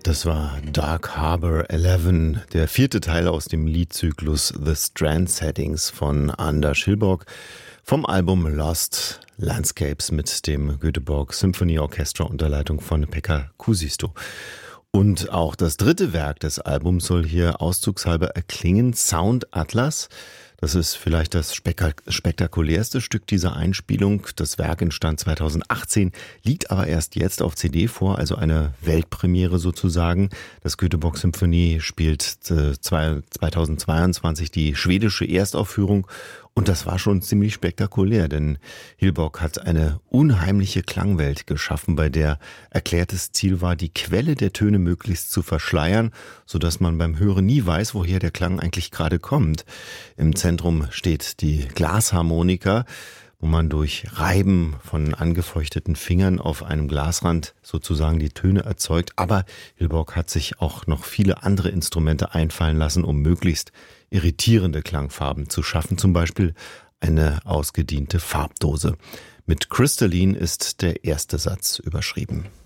Das war Dark Harbor 11, der vierte Teil aus dem Liedzyklus The Strand Settings von Anders Hillborg vom Album Lost Landscapes mit dem Göteborg Symphony Orchestra unter Leitung von Pekka Kuusisto. Und auch das dritte Werk des Albums soll hier auszugshalber erklingen, Sound Atlas. Das ist vielleicht das spektakulärste Stück dieser Einspielung. Das Werk entstand 2018, liegt aber erst jetzt auf CD vor, also eine Weltpremiere sozusagen. Das Göteborg Symphony spielt 2022 die schwedische Erstaufführung. Und das war schon ziemlich spektakulär, denn Hillborg hat eine unheimliche Klangwelt geschaffen, bei der erklärtes Ziel war, die Quelle der Töne möglichst zu verschleiern, sodass man beim Hören nie weiß, woher der Klang eigentlich gerade kommt. Im Zentrum steht die Glasharmonika, wo man durch Reiben von angefeuchteten Fingern auf einem Glasrand sozusagen die Töne erzeugt. Aber Hillborg hat sich auch noch viele andere Instrumente einfallen lassen, um möglichst irritierende Klangfarben zu schaffen, zum Beispiel eine ausgediente Farbdose. Mit Crystalline ist der erste Satz überschrieben.